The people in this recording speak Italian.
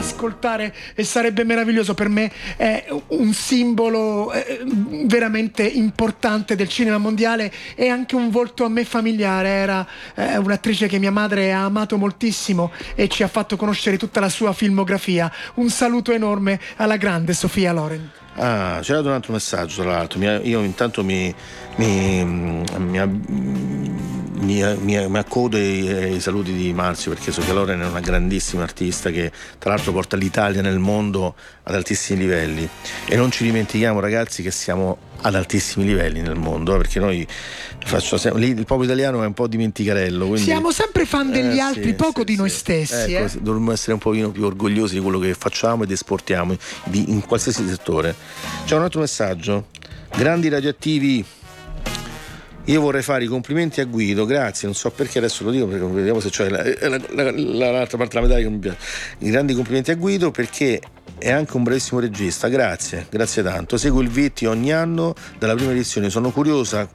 ascoltare e sarebbe meraviglioso. Per me è un simbolo veramente importante del cinema mondiale e anche un volto a me familiare. Era un'attrice che mia madre ha amato moltissimo e ci ha fatto conoscere tutta la sua filmografia. Un saluto enorme alla grande Sophia Loren. C'era un altro messaggio, tra l'altro. Io intanto mi accodo ai saluti di Marzio, perché Sophia Loren è una grandissima artista che tra l'altro porta l'Italia nel mondo ad altissimi livelli, e non ci dimentichiamo, ragazzi, che siamo ad altissimi livelli nel mondo, perché noi il popolo italiano è un po' dimenticarello, quindi siamo sempre fan degli altri, poco di noi stessi. Dovremmo essere un pochino più orgogliosi di quello che facciamo ed esportiamo in qualsiasi settore. C'è un altro messaggio: grandi radioattivi, io vorrei fare i complimenti a Guido, grazie, non so perché adesso lo dico, perché vediamo se c'è l'altra parte della medaglia che mi piace. I grandi complimenti a Guido, perché è anche un bravissimo regista, grazie tanto. Seguo il Vitti ogni anno dalla prima edizione, sono curiosa